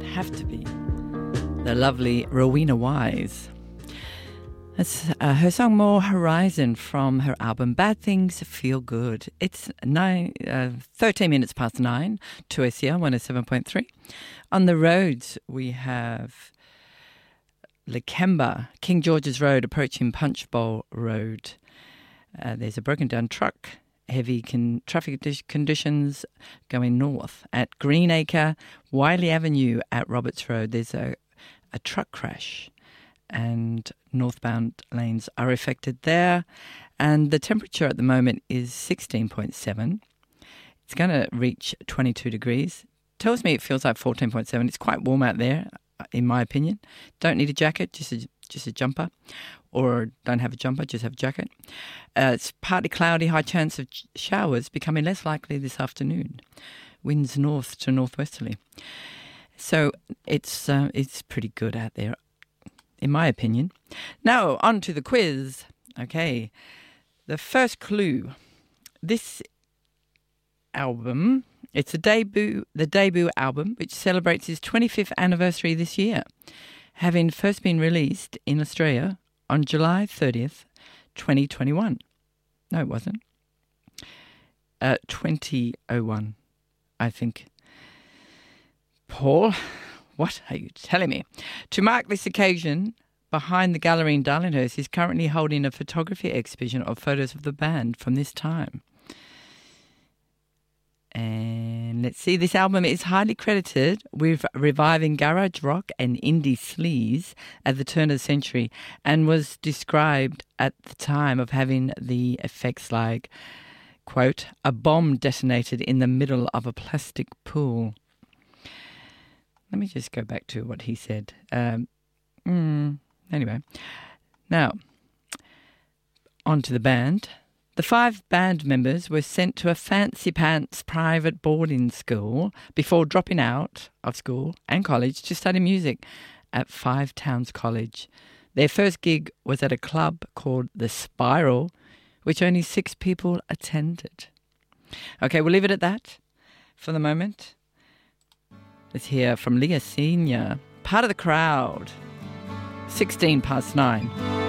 have to be the lovely Rowena Wise. That's her song More Horizon from her album Bad Things Feel Good. It's 13 minutes past 9, 2SER 107.3. On the roads, we have Lakemba, King George's Road, approaching Punchbowl Road. There's a broken down truck, heavy traffic conditions going north. At Greenacre, Wiley Avenue at Roberts Road, there's a truck crash and northbound lanes are affected there. And the temperature at the moment is 16.7. It's going to reach 22 degrees. Tells me it feels like 14.7. It's quite warm out there, in my opinion. Don't need a jacket, just a jumper. Or don't have a jumper, just have a jacket. It's partly cloudy, high chance of showers, becoming less likely this afternoon. Winds north to northwesterly. So it's pretty good out there, in my opinion. Now, on to the quiz. Okay, the first clue. This album, it's the debut album, which celebrates its 25th anniversary this year, having first been released in Australia on July 30th, 2021. No, it wasn't. 2001, I think. Paul, what are you telling me? To mark this occasion, behind the gallery in Darlinghurst is currently holding a photography exhibition of photos of the band from this time. And let's see, this album is highly credited with reviving garage rock and indie sleaze at the turn of the century and was described at the time of having the effects like, quote, a bomb detonated in the middle of a plastic pool. Let me just go back to what he said. Anyway, now, on to the band. The 5 band members were sent to a fancy pants private boarding school before dropping out of school and college to study music at Five Towns College. Their first gig was at a club called The Spiral, which only 6 people attended. Okay, we'll leave it at that for the moment. Let's hear from Leah Senior, Part of the Crowd, 16 past 9.